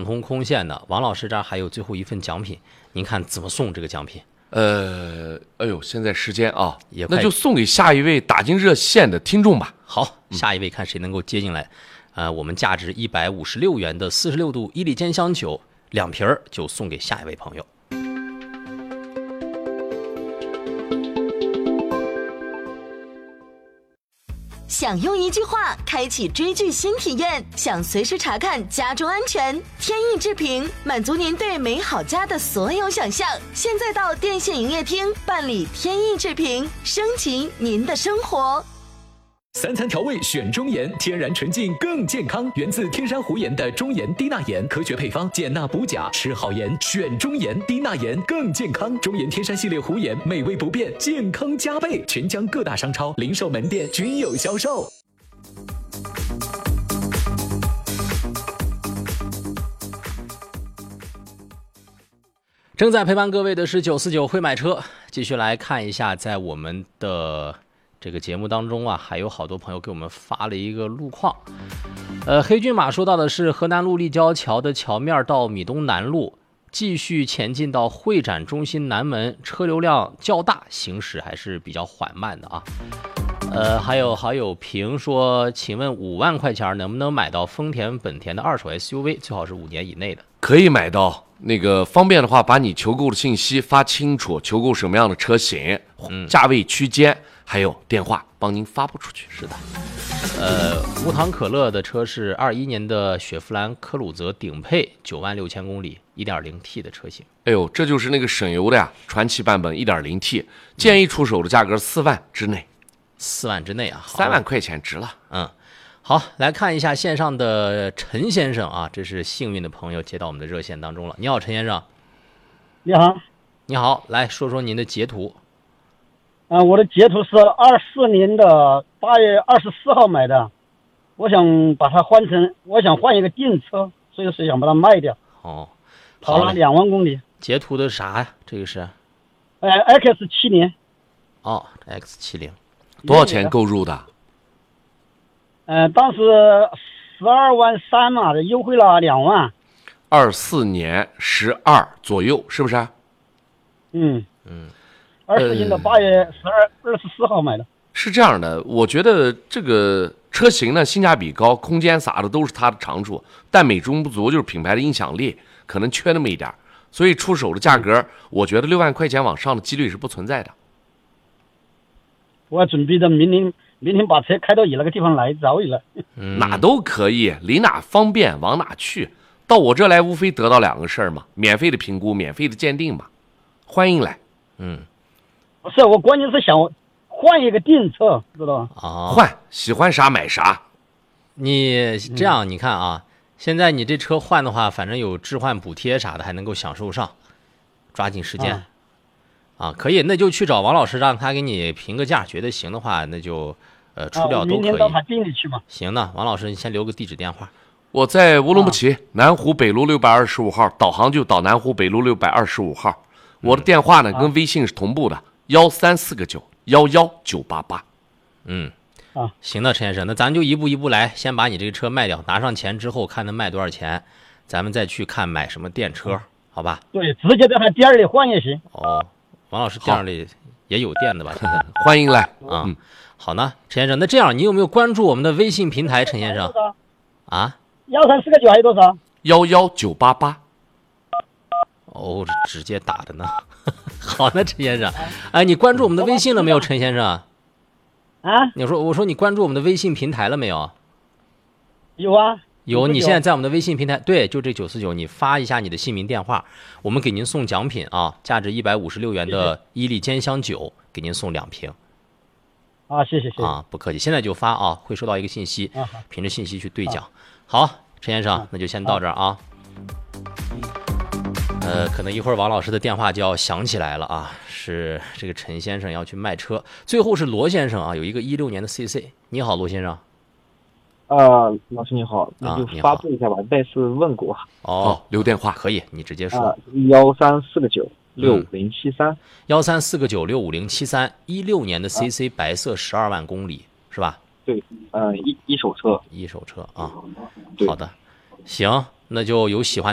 通空线的，王老师这儿还有最后一份奖品，您看怎么送这个奖品？ 哎呦，现在时间啊， 也快那就送给下一位打进热线的听众吧。 好，下一位看谁能够接进来。我们价值156元的46度伊利坚香酒2瓶就送给下一位朋友。 想用一句话开启追剧新体验，想随时查看家中安全，天意制评满足您对美好家的所有想象。现在到电信营业厅办理天意制评，升级您的生活。 3餐调味选中盐，天然纯净更健康，源自天山湖盐的中盐低钠盐，科学配方，减钠补钾，吃好盐选中盐，低钠盐更健康。中盐天山系列湖盐，美味不变，健康加倍，全江各大商超、零售门店均有销售。 正在陪伴各位的是949会买车，继续来看一下，在我们的这个节目当中啊，还有好多朋友给我们发了一个路况。黑骏马说到的是河南路立交桥的桥面到米东南路，继续前进到会展中心南门，车流量较大，行驶还是比较缓慢的啊。还有好友评说，请问5万块钱能不能买到丰田、本田的二手 SUV， 最好是5年以内的？ 可以买到。那个方便的话，把你求购的信息发清楚，求购什么样的车型、价位区间，还有电话，帮您发布出去。 是的。无糖可乐的车是21年的雪佛兰科鲁泽顶配，9万6千公里 1.0T 的车型。 哎呦，这就是那个省油的呀，传祺版本 1.0T， 建议出手的价格4万之内。 4万之内啊 ，3万块钱值了。 好，来看一下线上的陈先生啊，这是幸运的朋友接到我们的热线当中了。你好，陈先生。 你好。 你好，来说说您的截图。 我的截图是24年的8月24号买的，我想把它我想换一个电车，所以说想把它卖掉。 哦， 跑了2万公里。 截图的啥呀？这个是 X70。 哦 ，X70。 多少钱购入的？ 当时12万3嘛的，优惠了2万。 24年12左右，是不是？ 24年的8月24号买的。 是这样的，我觉得这个车型呢性价比高，空间啥的都是它的长处，但美中不足就是品牌的影响力可能缺那么一点，所以出手的价格，我觉得6万块钱往上的几率是不存在的。 我准备着明天把车开到你那个地方来找你了。 哪都可以，离哪方便往哪去。到我这来无非得到2个事儿嘛，免费的评估，免费的鉴定嘛，欢迎来。 不是，我关键是想换一个电车，知道吧？ 换，喜欢啥买啥。 你这样，你看啊，现在你这车换的话，反正有置换补贴啥的，还能够享受上，抓紧时间。可以，那就去找王老师，让他给你评个价，觉得行的话，那就出掉都可以。 明天到他店里去嘛。 行的，王老师，你先留个地址电话。 我在乌鲁木齐南湖北路625号，导航就导南湖北路625号。我的电话呢跟微信是同步的，13499119988。 行的，陈先生，那咱就一步一步来，先把你这个车卖掉，拿上钱之后看他卖多少钱，咱们再去看买什么电车，好吧？ 对，直接在他店里换也行。 王老师店里也有店的吧？现在欢迎来好呢，陈先生，那这样你有没有关注我们的微信平台？陈先生 13499还有多少 ？11988。 直接打的呢。好的，陈先生，你关注我们的微信了没有，陈先生？我说你关注我们的微信平台了没有？ 有啊。 有，你现在在我们的微信平台，对，就这949，你发一下你的姓名电话，我们给您送奖品啊，价值156元的伊利坚香酒，给您送2瓶。 谢谢不客气，现在就发啊，会收到一个信息，凭着信息去兑奖。好，陈先生，那就先到这儿啊。可能一会儿王老师的电话就要响起来了啊，是这个陈先生要去卖车。最后是罗先生啊，有一个16年的 CC。你好，罗先生。 老师你好，那就发布一下吧，再次问过。 留电话可以，你直接说。 134996507313499650731 16年的 CC 白色12万公里是吧？ 对，一手车。 好的，行，那就有喜欢